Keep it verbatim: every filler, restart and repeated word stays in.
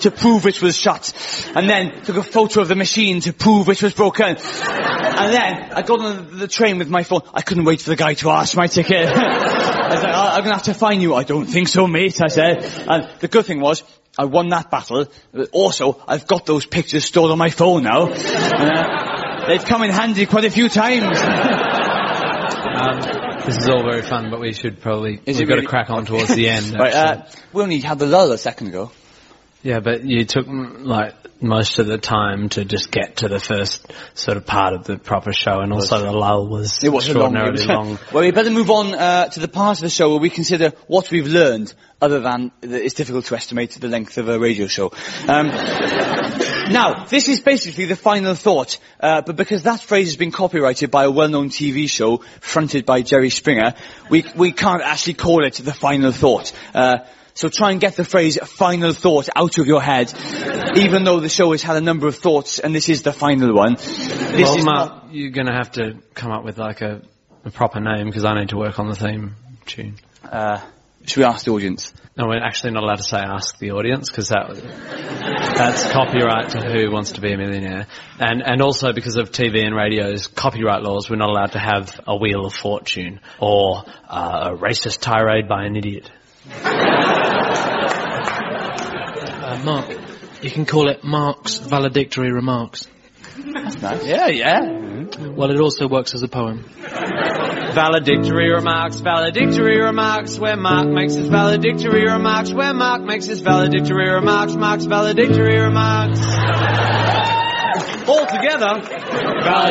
to prove it was shut. And then took a photo of the machine to prove it was broken. And then I got on the train with my phone. I couldn't wait for the guy to ask my ticket. I was like, oh, I'm going to have to fine you. I don't think so, mate, I said. And the good thing was, I won that battle. Also, I've got those pictures stored on my phone now. Uh, they've come in handy quite a few times. um, this is all very fun, but we should probably... Is we've it got really? to crack on towards the end. Right, uh, we only had the lull a second ago. Yeah, but you took, like, most of the time to just get to the first sort of part of the proper show, and also the lull was it was extraordinarily long. long. Well, we better move on uh, to the part of the show where we consider what we've learned, other than that it's difficult to estimate the length of a radio show. Um, now, this is basically the final thought, uh, but because that phrase has been copyrighted by a well-known T V show fronted by Jerry Springer, we we can't actually call it the final thought. Uh, So try and get the phrase final thought out of your head, even though the show has had a number of thoughts, and this is the final one. This well, is Mark, not... you're going to have to come up with, like, a, a proper name, because I need to work on the theme tune. Uh, should we ask the audience? No, we're actually not allowed to say ask the audience, because that, that's copyright to Who Wants to Be a Millionaire. And, and also because of T V and radio's copyright laws, we're not allowed to have a Wheel of Fortune, or uh, a racist tirade by an idiot. Uh, Mark, you can call it Mark's valedictory remarks. That's nice. Yeah, yeah. Mm-hmm. Well, it also works as a poem. Valedictory remarks, valedictory remarks, where Mark makes his valedictory remarks, where Mark makes his valedictory remarks, Mark's valedictory remarks. All together.